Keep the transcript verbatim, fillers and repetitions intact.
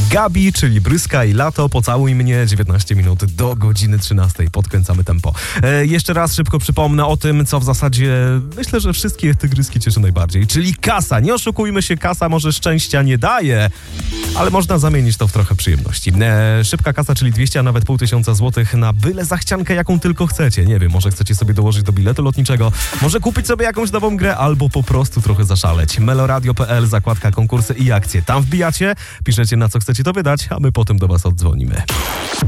Gabi, czyli Bryska i Lato, pocałuj mnie, dziewiętnaście minut do godziny trzynastej. Podkręcamy tempo. E, jeszcze raz szybko przypomnę o tym, co w zasadzie myślę, że wszystkie tygryski cieszy najbardziej, czyli kasa. Nie oszukujmy się, kasa może szczęścia nie daje, ale można zamienić to w trochę przyjemności. E, szybka kasa, czyli dwieście, a nawet pół tysiąca złotych na byle zachciankę, jaką tylko chcecie. Nie wiem, może chcecie sobie dołożyć do biletu lotniczego, może kupić sobie jakąś nową grę, albo po prostu trochę zaszaleć. meloradio kropka p l, zakładka konkursy i akcje. Tam wbijacie, piszecie, na co chcecie to wydać, a my potem do was oddzwonimy.